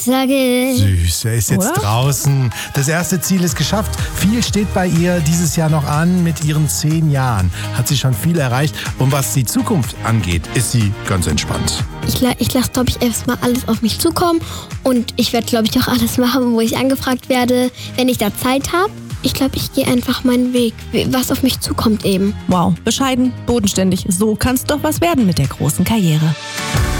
sage... Süß, er ist jetzt draußen. Das erste Ziel ist geschafft. Viel steht bei ihr dieses Jahr noch an. Mit ihren 10 Jahren hat sie schon viel erreicht. Und was die Zukunft angeht, ist sie ganz entspannt. Ich lasse, glaube ich, erstmal alles auf mich zukommen. Und ich werde, glaube ich, auch alles machen, wo ich angefragt werde, wenn ich da Zeit habe. Ich glaube, ich gehe einfach meinen Weg, was auf mich zukommt eben. Wow, bescheiden, bodenständig. So kann's doch was werden mit der großen Karriere.